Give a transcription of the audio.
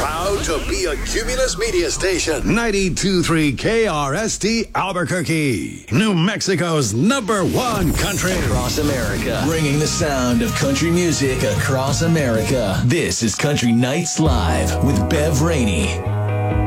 Proud to be a Cumulus Media Station. 92.3 KRST Albuquerque. New Mexico's #1 country. Across America. Bringing the sound of country music across America. This is Country Nights Live with Bev Rainey.